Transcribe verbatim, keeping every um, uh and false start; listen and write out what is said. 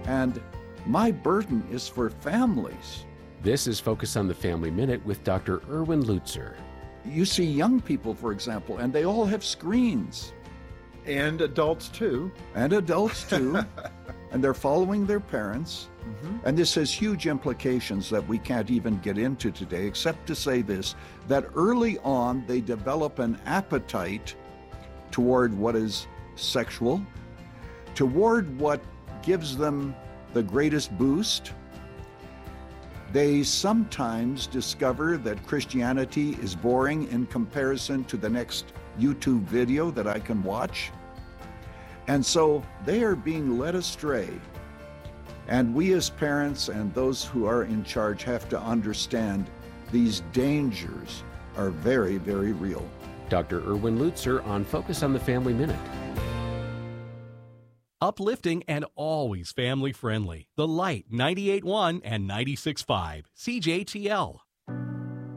And my burden is for families. This is Focus on the Family Minute with Doctor Erwin Lutzer. You see young people, for example, and they all have screens. And adults too. And adults too. And they're following their parents. Mm-hmm. And this has huge implications that we can't even get into today, except to say this, that early on they develop an appetite toward what is sexual, toward what gives them the greatest boost. They sometimes discover that Christianity is boring in comparison to the next YouTube video that I can watch. And so they are being led astray. And we as parents and those who are in charge have to understand these dangers are very, very real. Doctor Erwin Lutzer on Focus on the Family Minute. Uplifting and always family friendly. The Light ninety-eight point one and ninety-six point five C J T L.